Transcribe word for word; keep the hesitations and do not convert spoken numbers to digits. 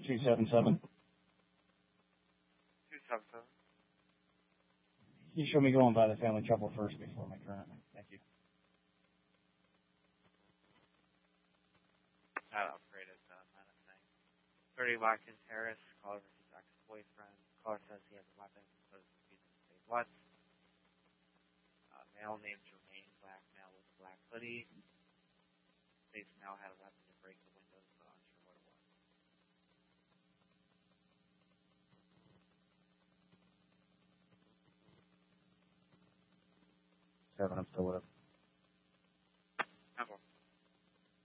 two seven seven. two seven seven. You show me going by the family trouble first before my current. Thank you. Not upgraded, uh, not a thing. thirty Watkins Harris, caller versus ex-boyfriend. Caller says he has a weapon, so he's refusing to say what. Uh, male named Jermaine, black male with a black hoodie. States male had a weapon to break the windows, but unsure what it was. Seven, I'm still with him. Number